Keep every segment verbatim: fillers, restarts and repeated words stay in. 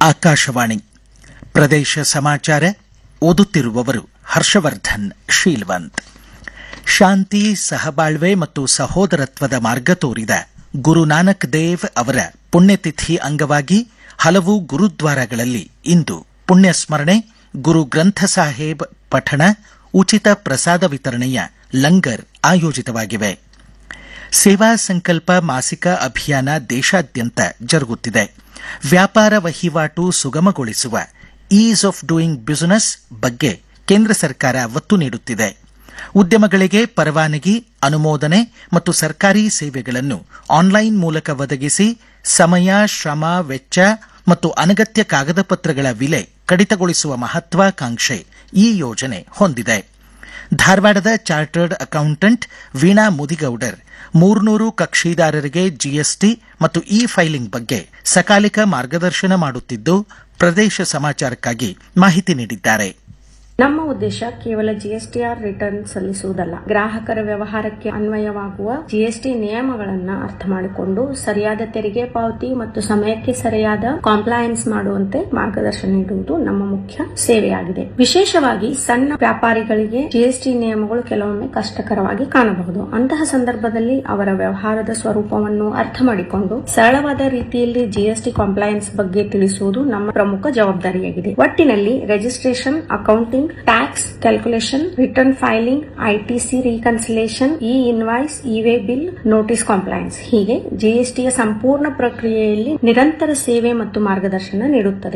ಆಕಾಶವಾಣಿ ಪ್ರದೇಶ ಸಮಾಚಾರ ಓದುತ್ತಿರುವವರು ಹರ್ಷವರ್ಧನ್ ಶೀಲ್ವಂತ್. ಶಾಂತಿ, ಸಹಬಾಳ್ವೆ ಮತ್ತು ಸಹೋದರತ್ವದ ಮಾರ್ಗ ತೋರಿದ ಗುರುನಾನಕ್ ದೇವ್ ಅವರ ಪುಣ್ಯತಿಥಿ ಅಂಗವಾಗಿ ಹಲವು ಗುರುದ್ವಾರಗಳಲ್ಲಿ ಇಂದು ಪುಣ್ಯಸ್ಮರಣೆ, ಗುರು ಗ್ರಂಥ ಸಾಹೇಬ್ ಪಠಣ, ಉಚಿತ ಪ್ರಸಾದ ವಿತರಣೆಯ ಲಂಗರ್ ಆಯೋಜಿತವಾಗಿವೆ. ಸೇವಾ ಸಂಕಲ್ಪ ಮಾಸಿಕ ಅಭಿಯಾನ ದೇಶಾದ್ಯಂತ ಜರುಗುತ್ತಿದೆ. ವ್ಯಾಪಾರ ವಹಿವಾಟು ಸುಗಮಗೊಳಿಸುವ ಈಸ್ ಆಫ್ ಡೂಯಿಂಗ್ ಬಿಸಿನೆಸ್ ಬಗ್ಗೆ ಕೇಂದ್ರ ಸರ್ಕಾರ ಒತ್ತು ನೀಡುತ್ತಿದೆ. ಉದ್ಯಮಗಳಿಗೆ ಪರವಾನಗಿ, ಅನುಮೋದನೆ ಮತ್ತು ಸರ್ಕಾರಿ ಸೇವೆಗಳನ್ನು ಆನ್ಲೈನ್ ಮೂಲಕ ಒದಗಿಸಿ ಸಮಯ, ಶ್ರಮ, ವೆಚ್ಚ ಮತ್ತು ಅನಗತ್ಯ ಕಾಗದ ಪತ್ರಗಳ ವಿಲೆ ಕಡಿತಗೊಳಿಸುವ ಮಹತ್ವಾಕಾಂಕ್ಷೆ ಈ ಯೋಜನೆ ಹೊಂದಿದೆ. ಧಾರವಾಡದ ಚಾರ್ಟರ್ಡ್ ಅಕೌಂಟೆಂಟ್ ವೀಣಾ ಮುದಿಗೌಡರ್ ಮೂರ್ನೂರು ಕಕ್ಷಿದಾರರಿಗೆ ಜಿಎಸ್ಟಿ ಮತ್ತು ಇ ಫೈಲಿಂಗ್ ಬಗ್ಗೆ ಸಕಾಲಿಕ ಮಾರ್ಗದರ್ಶನ ಮಾಡುತ್ತಿದ್ದು, ಪ್ರದೇಶ ಸಮಾಚಾರಕ್ಕಾಗಿ ಮಾಹಿತಿ ನೀಡಿದ್ದಾರೆ. ನಮ್ಮ ಉದ್ದೇಶ ಕೇವಲ ಜಿಎಸ್ಟಿಆರ್ ರಿಟರ್ನ್ ಸಲ್ಲಿಸುವುದಲ್ಲ, ಗ್ರಾಹಕರ ವ್ಯವಹಾರಕ್ಕೆ ಅನ್ವಯವಾಗುವ ಜಿಎಸ್ಟಿ ನಿಯಮಗಳನ್ನು ಅರ್ಥ ಮಾಡಿಕೊಂಡು ಸರಿಯಾದ ತೆರಿಗೆ ಪಾವತಿ ಮತ್ತು ಸಮಯಕ್ಕೆ ಸರಿಯಾದ ಕಾಂಪ್ಲಯನ್ಸ್ ಮಾಡುವಂತೆ ಮಾರ್ಗದರ್ಶನ ನೀಡುವುದು ನಮ್ಮ ಮುಖ್ಯ ಸೇವೆಯಾಗಿದೆ. ವಿಶೇಷವಾಗಿ ಸಣ್ಣ ವ್ಯಾಪಾರಿಗಳಿಗೆ ಜಿಎಸ್ಟಿ ನಿಯಮಗಳು ಕೆಲವೊಮ್ಮೆ ಕಷ್ಟಕರವಾಗಿ ಕಾಣಬಹುದು. ಅಂತಹ ಸಂದರ್ಭದಲ್ಲಿ ಅವರ ವ್ಯವಹಾರದ ಸ್ವರೂಪವನ್ನು ಅರ್ಥ ಮಾಡಿಕೊಂಡು ಸರಳವಾದ ರೀತಿಯಲ್ಲಿ ಜಿಎಸ್ಟಿ ಕಾಂಪ್ಲಯನ್ಸ್ ಬಗ್ಗೆ ತಿಳಿಸುವುದು ನಮ್ಮ ಪ್ರಮುಖ ಜವಾಬ್ದಾರಿಯಾಗಿದೆ. ಒಟ್ಟಿನಲ್ಲಿ registration, accounting, tax calculation, return filing, ITC reconciliation, E invoice, E-way bill, notice compliance ಹೀಗೆ ಜಿಎಸ್ಟಿಯ ಸಂಪೂರ್ಣ ಪ್ರಕ್ರಿಯೆಯಲ್ಲಿ ನಿರಂತರ ಸೇವೆ ಮತ್ತು ಮಾರ್ಗದರ್ಶನ ನೀಡುತ್ತದೆ.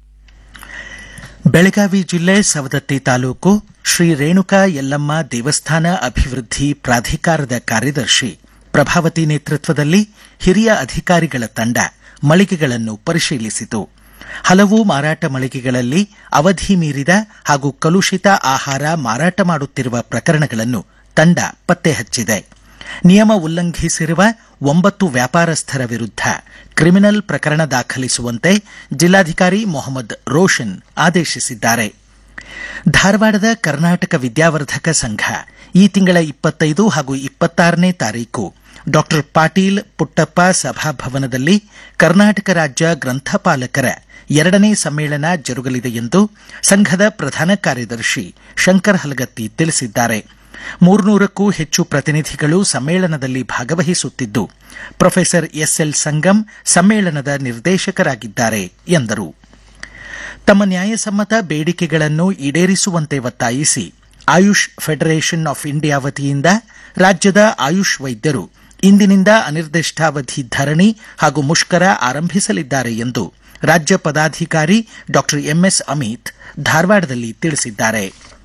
ಬೆಳಗಾವಿ ಜಿಲ್ಲೆ ಸವದತ್ತಿ ತಾಲೂಕು ಶ್ರೀ ರೇಣುಕಾ ಯಲ್ಲಮ್ಮ ದೇವಸ್ಥಾನ ಅಭಿವೃದ್ಧಿ ಪ್ರಾಧಿಕಾರದ ಕಾರ್ಯದರ್ಶಿ ಪ್ರಭಾವತಿ ನೇತೃತ್ವದಲ್ಲಿ ಹಿರಿಯ ಅಧಿಕಾರಿಗಳ ತಂಡ ಮಳಿಗೆಗಳನ್ನು ಪರಿಶೀಲಿಸಿತು. ಹಲವು ಮಾರಾಟ ಮಳಿಗೆಗಳಲ್ಲಿ ಅವಧಿ ಮೀರಿದ ಹಾಗೂ ಕಲುಷಿತ ಆಹಾರ ಮಾರಾಟ ಮಾಡುತ್ತಿರುವ ಪ್ರಕರಣಗಳನ್ನು ತಂಡ ಪತ್ತೆ ಹಚ್ಚಿದೆ. ನಿಯಮ ಉಲ್ಲಂಘಿಸಿರುವ ಒಂಬತ್ತು ವ್ಯಾಪಾರಸ್ಥರ ವಿರುದ್ಧ ಕ್ರಿಮಿನಲ್ ಪ್ರಕರಣ ದಾಖಲಿಸುವಂತೆ ಜಿಲ್ಲಾಧಿಕಾರಿ ಮೊಹಮ್ಮದ್ ರೋಷನ್ ಆದೇಶಿಸಿದ್ದಾರೆ. ಧಾರವಾಡದ ಕರ್ನಾಟಕ ವಿದ್ಯಾವರ್ಧಕ ಸಂಘ ಈ ತಿಂಗಳ ಇಪ್ಪತ್ತೈದು ಹಾಗೂ ಇಪ್ಪತ್ತಾರನೇ ತಾರೀಕು ಡಾಕ್ಟರ್ ಪಾಟೀಲ್ ಪುಟ್ಟಪ್ಪ ಸಭಾಭವನದಲ್ಲಿ ಕರ್ನಾಟಕ ರಾಜ್ಯ ಗ್ರಂಥಪಾಲಕರ ಎರಡನೇ ಸಮ್ಮೇಳನ ಜರುಗಲಿದೆ ಎಂದು ಸಂಘದ ಪ್ರಧಾನ ಕಾರ್ಯದರ್ಶಿ ಶಂಕರ್ ಹಲಗತ್ತಿ ತಿಳಿಸಿದ್ದಾರೆ. ಮೂರ್ನೂರಕ್ಕೂ ಹೆಚ್ಚು ಪ್ರತಿನಿಧಿಗಳು ಸಮ್ಮೇಳನದಲ್ಲಿ ಭಾಗವಹಿಸುತ್ತಿದ್ದು, ಪ್ರೊಫೆಸರ್ ಎಸ್ಎಲ್ ಸಂಗಮ್ ಸಮ್ಮೇಳನದ ನಿರ್ದೇಶಕರಾಗಿದ್ದಾರೆ ಎಂದರು. ತಮ್ಮ ನ್ಯಾಯಸಮ್ಮತ ಬೇಡಿಕೆಗಳನ್ನು ಈಡೇರಿಸುವಂತೆ ಒತ್ತಾಯಿಸಿ ಆಯುಷ್ ಫೆಡರೇಷನ್ ಆಫ್ ಇಂಡಿಯಾ ವತಿಯಿಂದ ರಾಜ್ಯದ ಆಯುಷ್ ವೈದ್ಯರು ಇಂದಿನಿಂದ ಅನಿರ್ದಿಷ್ಟಾವಧಿ ಧರಣಿ ಹಾಗೂ ಮುಷ್ಕರ ಆರಂಭಿಸಲಿದ್ದಾರೆ ಎಂದು ರಾಜ್ಯ ಪದಾಧಿಕಾರಿ ಡಾಕ್ಟರ್ ಎಂಎಸ್ ಅಮಿತ್ ಧಾರವಾಡದಲ್ಲಿ ತಿಳಿಸಿದ್ದಾರೆ.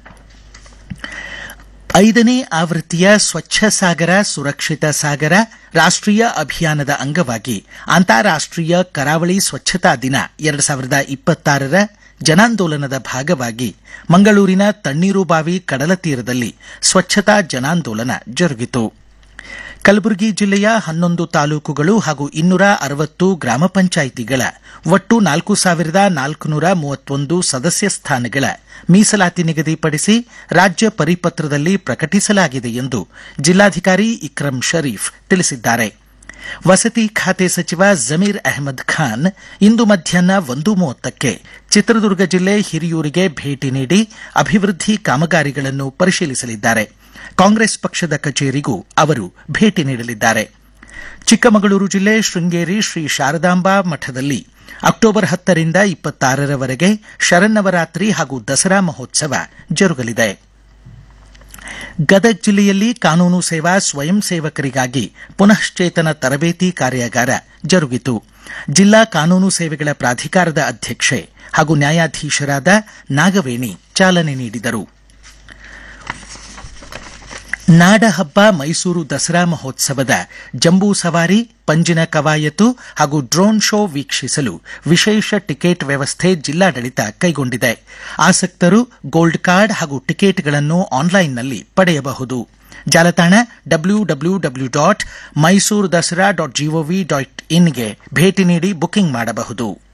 ಐದನೇ ಆವೃತ್ತಿಯ ಸ್ವಚ್ಛ ಸಾಗರ ಸುರಕ್ಷಿತ ಸಾಗರ ರಾಷ್ಟೀಯ ಅಭಿಯಾನದ ಅಂಗವಾಗಿ ಅಂತಾರಾಷ್ಟೀಯ ಕರಾವಳಿ ಸ್ವಚ್ಛತಾ ದಿನ ಎರಡು ಸಾವಿರದ ಇಪ್ಪತ್ತಾರರ ಜನಾಂದೋಲನದ ಭಾಗವಾಗಿ ಮಂಗಳೂರಿನ ತಣ್ಣೀರುಬಾವಿ ಕಡಲ ತೀರದಲ್ಲಿ ಸ್ವಚ್ಛತಾ ಜನಾಂದೋಲನ ಜರುಗಿತು. ಕಲಬುರಗಿ ಜಿಲ್ಲೆಯ ಹನ್ನೊಂದು ತಾಲೂಕುಗಳು ಹಾಗೂ ಇನ್ನೂರ ಅರವತ್ತು ಗ್ರಾಮ ಪಂಚಾಯಿತಿಗಳ ಒಟ್ಟು ನಾಲ್ಕು ಸಾವಿರದ ನಾಲ್ಕುನೂರ ಮೂವತ್ತೊಂದು ಸದಸ್ಯ ಸ್ಥಾನಗಳ ಮೀಸಲಾತಿ ನಿಗದಿಪಡಿಸಿ ರಾಜ್ಯ ಪರಿಪತ್ರದಲ್ಲಿ ಪ್ರಕಟಿಸಲಾಗಿದೆ ಎಂದು ಜಿಲ್ಲಾಧಿಕಾರಿ ಇಕ್ರಂ ಶರೀಫ್ ತಿಳಿಸಿದ್ದಾರೆ. ವಸತಿ ಖಾತೆ ಸಚಿವ ಜಮೀರ್ ಅಹಮದ್ ಖಾನ್ ಇಂದು ಮಧ್ಯಾಹ್ನ ಒಂದು ಮೂವತ್ತಕ್ಕೆ ಚಿತ್ರದುರ್ಗ ಜಿಲ್ಲೆ ಹಿರಿಯೂರಿಗೆ ಭೇಟಿ ನೀಡಿ ಅಭಿವೃದ್ಧಿ ಕಾಮಗಾರಿಗಳನ್ನು ಪರಿಶೀಲಿಸಲಿದ್ದಾರೆ. ಕಾಂಗ್ರೆಸ್ ಪಕ್ಷದ ಕಚೇರಿಗೂ ಅವರು ಭೇಟಿ ನೀಡಲಿದ್ದಾರೆ. ಚಿಕ್ಕಮಗಳೂರು ಜಿಲ್ಲೆ ಶೃಂಗೇರಿ ಶ್ರೀ ಶಾರದಾಂಬಾ ಮಠದಲ್ಲಿ ಅಕ್ಟೋಬರ್ ಹತ್ತರಿಂದ ಇಪ್ಪತ್ತಾರರವರೆಗೆ ಶರನ್ನವರಾತ್ರಿ ಹಾಗೂ ದಸರಾ ಮಹೋತ್ಸವ ಜರುಗಲಿದೆ. ಗದಗ ಜಿಲ್ಲೆಯಲ್ಲಿ ಕಾನೂನು ಸೇವಾ ಸ್ವಯಂ ಸೇವಕರಿಗಾಗಿ ಪುನಶ್ಚೇತನ ತರಬೇತಿ ಕಾರ್ಯಾಗಾರ ಜರುಗಿತು. ಜಿಲ್ಲಾ ಕಾನೂನು ಸೇವೆಗಳ ಪ್ರಾಧಿಕಾರದ ಅಧ್ಯಕ್ಷೆ ಹಾಗೂ ನ್ಯಾಯಾಧೀಶರಾದ ನಾಗವೇಣಿ ಚಾಲನೆ ನೀಡಿದರು. ನಾಡಹಬ್ಬ ಮೈಸೂರು ದಸರಾ ಮಹೋತ್ಸವದ ಜಂಬೂ ಸವಾರಿ, ಪಂಜಿನ ಕವಾಯತು ಹಾಗೂ ಡ್ರೋನ್ ಶೋ ವೀಕ್ಷಿಸಲು ವಿಶೇಷ ಟಿಕೆಟ್ ವ್ಯವಸ್ಥೆ ಜಿಲ್ಲಾಡಳಿತ ಕೈಗೊಂಡಿದೆ. ಆಸಕ್ತರು ಗೋಲ್ಡ್ ಕಾರ್ಡ್ ಹಾಗೂ ಟಿಕೆಟ್ಗಳನ್ನು ಆನ್ಲೈನ್ನಲ್ಲಿ ಪಡೆಯಬಹುದು. ಜಾಲತಾಣ W W W dot Mysuru Dasara dot gov dot ಇನ್ಗೆ ಭೇಟಿ ನೀಡಿ ಬುಕಿಂಗ್ ಮಾಡಬಹುದು.